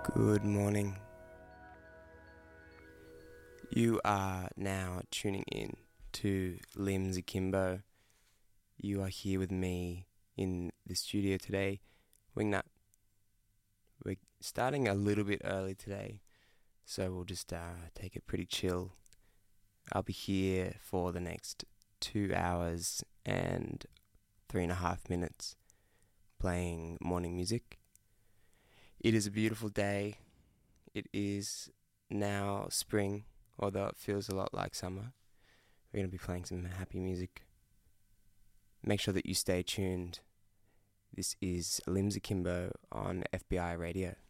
Good morning. You are now tuning in to Limbs Akimbo. You are here with me in the studio today, Wingnut. We're starting a little bit early today, so we'll just take it pretty chill. I'll be here for the next 2 hours and 3.5 minutes playing morning music. It is a beautiful day. It is now spring, although it feels a lot like summer. We're going to be playing some happy music. Make sure that you stay tuned. This is Limbs Akimbo on FBI Radio.